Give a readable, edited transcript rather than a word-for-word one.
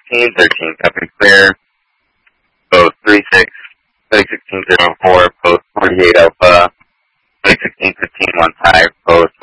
13, 13 copy clear, post 36, 3604, post 48 alpha, 1615 1 5, post